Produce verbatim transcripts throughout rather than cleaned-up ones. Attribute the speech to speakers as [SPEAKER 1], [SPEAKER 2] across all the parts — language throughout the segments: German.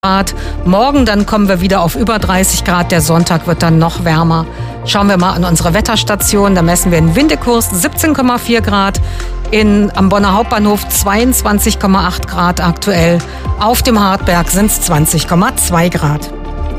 [SPEAKER 1] Grad. Morgen dann kommen wir wieder auf über dreißig Grad. Der Sonntag wird dann noch wärmer. Schauen wir mal an unsere Wetterstation. Da messen wir in Windekurs siebzehn Komma vier Grad. In, am Bonner Hauptbahnhof zweiundzwanzig Komma acht Grad aktuell. Auf dem Hartberg sind es zwanzig Komma zwei Grad.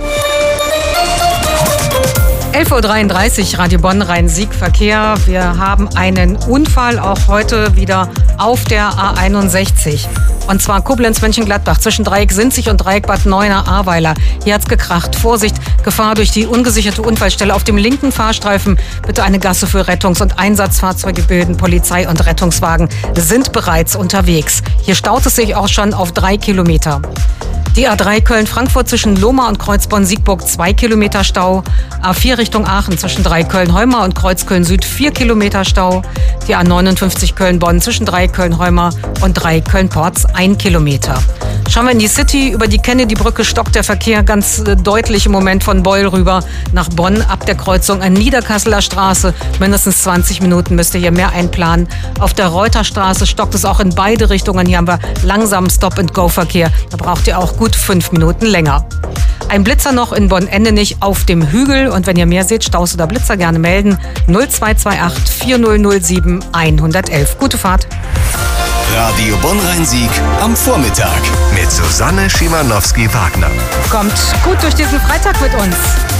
[SPEAKER 1] elf Uhr dreiunddreißig, Radio Bonn, Rhein-Sieg-Verkehr. Wir haben einen Unfall auch heute wieder auf der A einundsechzig. Und zwar Koblenz-Mönchengladbach zwischen Dreieck Sinzig und Dreieck Bad Neuenahr-Ahrweiler. Hier hat's gekracht. Vorsicht, Gefahr durch die ungesicherte Unfallstelle. Auf dem linken Fahrstreifen bitte eine Gasse für Rettungs- und Einsatzfahrzeuge bilden. Polizei und Rettungswagen sind bereits unterwegs. Hier staut es sich auch schon auf drei Kilometer. Die A drei Köln-Frankfurt zwischen Lohmar und Kreuzborn-Siegburg zwei Kilometer Stau. A vier Richtung Aachen zwischen Dreieck-Köln-Heumar und Kreuz-Köln-Süd vier Kilometer Stau. Die A neunundfünfzig Köln-Bonn zwischen Dreieck-Köln-Heumar und Dreieck-Köln-Porz ein Kilometer. Schauen wir in die City. Über die Kennedy-Brücke stockt der Verkehr ganz deutlich im Moment von Beul rüber nach Bonn ab der Kreuzung an Niederkasseler Straße. Mindestens zwanzig Minuten müsst ihr hier mehr einplanen. Auf der Reuterstraße stockt es auch in beide Richtungen. Hier haben wir langsamen Stop-and-Go-Verkehr. Da braucht ihr auch gut fünf Minuten länger. Ein Blitzer noch in Bonn-Endenich auf dem Hügel. Und wenn ihr mehr seht, Staus oder Blitzer, gerne melden. null zwei zwei acht vier null null sieben eins eins eins. Gute Fahrt.
[SPEAKER 2] Radio Bonn-Rhein-Sieg am Vormittag mit Susanne Schimanowski-Wagner.
[SPEAKER 1] Kommt gut durch diesen Freitag mit uns.